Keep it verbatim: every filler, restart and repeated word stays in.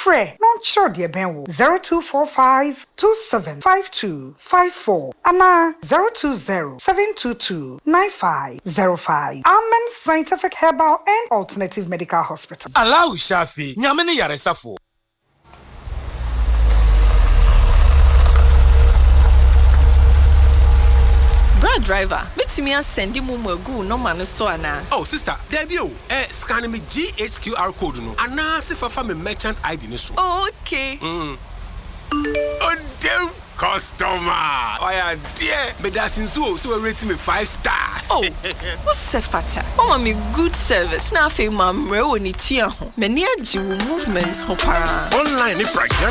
Fre, non sure dear Ben zero two four five two seven five two five four Anna zero two zero seven two two nine five zero five. Amen Scientific Herbal and Alternative Medical Hospital. Allow Shafi, Nyamene Yaresafo. Brad driver, meet me and send you more go no man so ana. Oh sister, there be you. Eh, scan me G H Q R code no. Ana se fa fa me merchant I D no so. Oh, okay. Mm. Oh damn customer. Oh yeah, dear. Me da sinso so we rate me five star. Oh, what's se fata? Mama me good service. Na fe mam re woni tua ho. Me ne agi movements ho para. Online ni price.